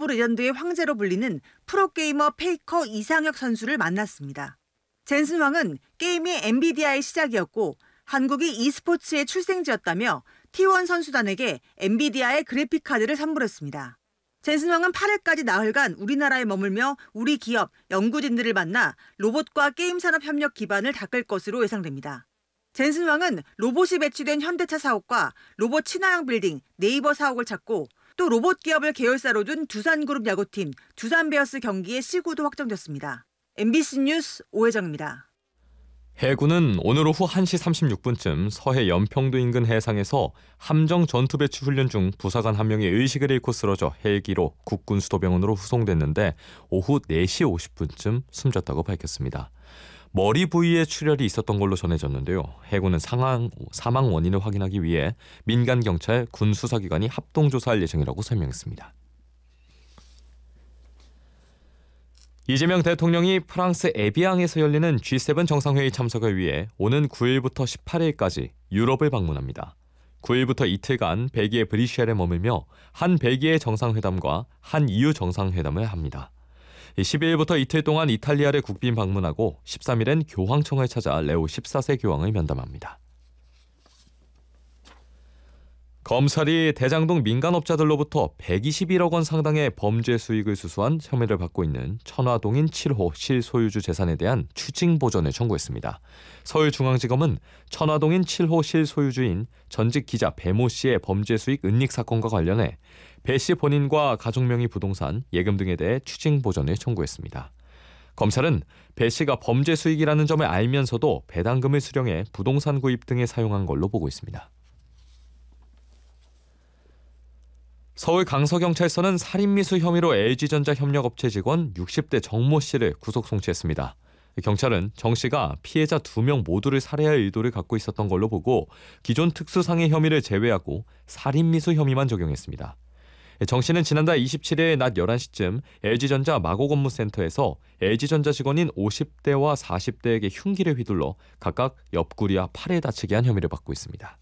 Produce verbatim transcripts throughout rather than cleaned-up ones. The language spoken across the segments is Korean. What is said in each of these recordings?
레전드의 황제로 불리는 프로게이머 페이커 이상혁 선수를 만났습니다. 젠슨 황은 게임이 엔비디아의 시작이었고 한국이 e스포츠의 출생지였다며 티 원 선수단에게 엔비디아의 그래픽카드를 선물했습니다. 젠슨 황은 팔 일까지 나흘간 우리나라에 머물며 우리 기업, 연구진들을 만나 로봇과 게임 산업 협력 기반을 닦을 것으로 예상됩니다. 젠슨 황은 로봇이 배치된 현대차 사옥과 로봇 친화형 빌딩, 네이버 사옥을 찾고 또 로봇 기업을 계열사로 둔 두산그룹 야구팀 두산베어스 경기의 시구도 확정됐습니다. 엠비씨 뉴스 오혜정입니다. 해군은 오늘 오후 한 시 삼십육 분쯤 서해 연평도 인근 해상에서 함정 전투 배치 훈련 중 부사관 한 명이 의식을 잃고 쓰러져 헬기로 국군 수도병원으로 후송됐는데 오후 네 시 오십 분쯤 숨졌다고 밝혔습니다. 머리 부위에 출혈이 있었던 걸로 전해졌는데요. 해군은 상황, 사망 원인을 확인하기 위해 민간 경찰, 군 수사기관이 합동조사할 예정이라고 설명했습니다. 이재명 대통령이 프랑스 에비앙에서 열리는 지 세븐 정상회의 참석을 위해 오는 구 일부터 십팔 일까지 유럽을 방문합니다. 구 일부터 이틀간 벨기에 브뤼셀에 머물며 한 벨기에 정상회담과 한 이유 정상회담을 합니다. 십이 일부터 이틀 동안 이탈리아를 국빈 방문하고 십삼 일엔 교황청을 찾아 레오 십사 세 교황을 면담합니다. 검찰이 대장동 민간업자들로부터 백이십일억 원 상당의 범죄 수익을 수수한 혐의를 받고 있는 천화동인 칠 호 실소유주 재산에 대한 추징 보전을 청구했습니다. 서울중앙지검은 천화동인 칠 호 실소유주인 전직 기자 배모 씨의 범죄 수익 은닉 사건과 관련해 배 씨 본인과 가족 명의 부동산, 예금 등에 대해 추징 보전을 청구했습니다. 검찰은 배 씨가 범죄 수익이라는 점을 알면서도 배당금을 수령해 부동산 구입 등에 사용한 걸로 보고 있습니다. 서울 강서경찰서는 살인미수 혐의로 엘지전자 협력업체 직원 육십 대 정모 씨를 구속 송치했습니다. 경찰은 정 씨가 피해자 두 명 모두를 살해할 의도를 갖고 있었던 걸로 보고 기존 특수상해 혐의를 제외하고 살인미수 혐의만 적용했습니다. 정 씨는 지난달 이십칠 일 낮 열한 시쯤 엘지전자 마곡업무센터에서 엘지전자 직원인 오십 대와 사십 대에게 흉기를 휘둘러 각각 옆구리와 팔에 다치게 한 혐의를 받고 있습니다.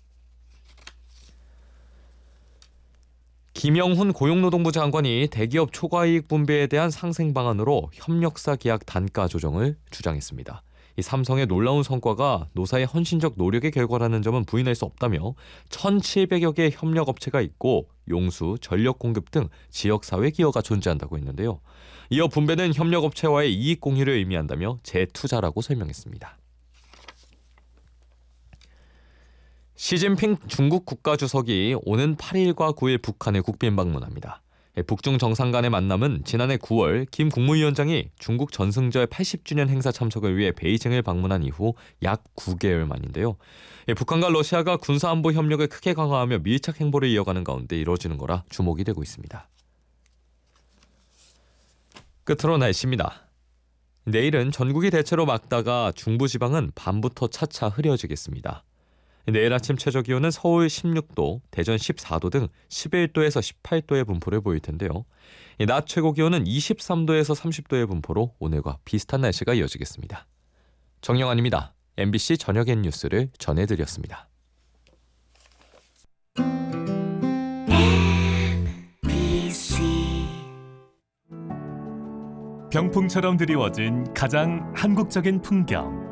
김영훈 고용노동부 장관이 대기업 초과이익 분배에 대한 상생 방안으로 협력사 계약 단가 조정을 주장했습니다. 이 삼성의 놀라운 성과가 노사의 헌신적 노력의 결과라는 점은 부인할 수 없다며 천칠백여 개의 협력업체가 있고 용수, 전력 공급 등 지역사회 기여가 존재한다고 했는데요. 이어 분배는 협력업체와의 이익 공유를 의미한다며 재투자라고 설명했습니다. 시진핑 중국 국가주석이 오는 팔 일과 구 일 북한을 국빈 방문합니다. 북중 정상 간의 만남은 지난해 구월 김 국무위원장이 중국 전승절 팔십 주년 행사 참석을 위해 베이징을 방문한 이후 약 구 개월 만인데요. 북한과 러시아가 군사안보 협력을 크게 강화하며 밀착 행보를 이어가는 가운데 이루어지는 거라 주목이 되고 있습니다. 끝으로 날씨입니다. 내일은 전국이 대체로 맑다가 중부지방은 밤부터 차차 흐려지겠습니다. 내일 아침 최저기온은 서울 십육 도, 대전 십사 도 등 십일 도에서 십팔 도의 분포를 보일 텐데요. 낮 최고기온은 이십삼 도에서 삼십 도의 분포로 오늘과 비슷한 날씨가 이어지겠습니다. 정영환입니다. 엠비씨 저녁 엔 뉴스를 전해드렸습니다. 병풍처럼 드리워진 가장 한국적인 풍경.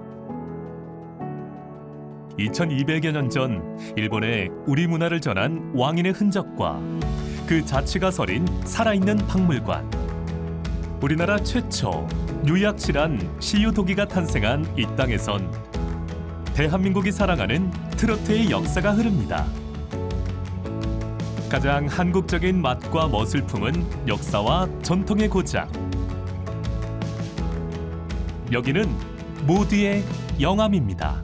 이천이백여 년 전 일본에 우리 문화를 전한 왕인의 흔적과 그 자취가 서린 살아있는 박물관. 우리나라 최초 뉴약실한 시유도기가 탄생한 이 땅에선 대한민국이 사랑하는 트로트의 역사가 흐릅니다. 가장 한국적인 맛과 멋을 품은 역사와 전통의 고장. 여기는 모두의 영암입니다.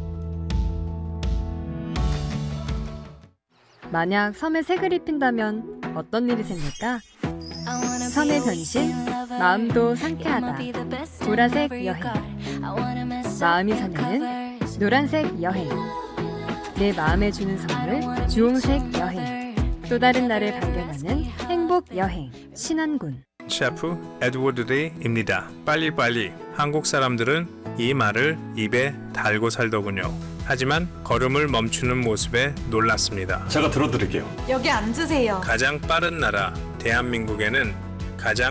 만약 섬에 색을 입힌다면 어떤 일이 생길까? 섬의 변신, 마음도 상쾌하다. 보라색 여행. 마음이 설레는 노란색 여행. 내 마음에 주는 선물, 주홍색 여행. 또 다른 나를 발견하는 행복 여행. 신안군. 셰프 에드워드 레이입니다. 빨리빨리. 한국 사람들은 이 말을 입에 달고 살더군요. 하지만 걸음을 멈추는 모습에 놀랐습니다. 제가 들어드릴게요. 여기 앉으세요. 가장 빠른 나라 대한민국에는 가장